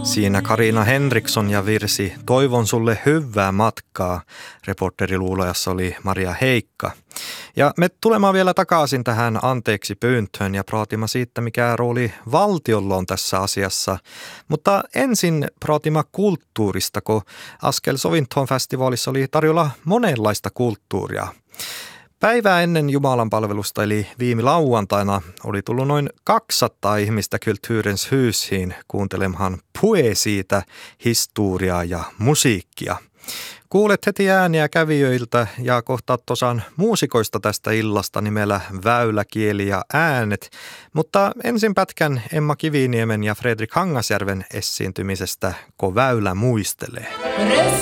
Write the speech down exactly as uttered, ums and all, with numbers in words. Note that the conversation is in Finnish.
Siinä Carina Henriksson ja virsi Toivon sulle hyvää matkaa. Reporteriluulajassa oli Maria Heikka. Ja me tulemaan vielä takaisin tähän anteeksi pyyntöön ja praatimme siitä, mikä rooli valtiolla on tässä asiassa. Mutta ensin praatimme kulttuurista, kun Askel Sovintoon festivaalissa oli tarjolla monenlaista kulttuuria. Päivää ennen Jumalan palvelusta eli viime lauantaina oli tullut noin kaksisataa ihmistä Kulturens hushiin kuuntelemaan poesiita, historiaa ja musiikkia. Kuulet heti ääniä kävijöiltä ja kohtaat tosan muusikoista tästä illasta nimellä Väyläkieli ja äänet, mutta ensin pätkän Emma Kiviniemen ja Fredrik Hangasjärven esiintymisestä, kun väylä muistelee.